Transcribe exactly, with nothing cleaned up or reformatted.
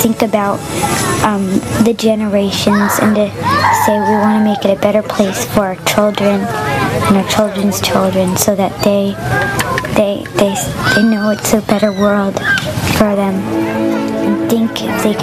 think about um, the generations and to say we want to make it a better place for our children and our children's children, so that they they they they know it's a better world for them, and think if they could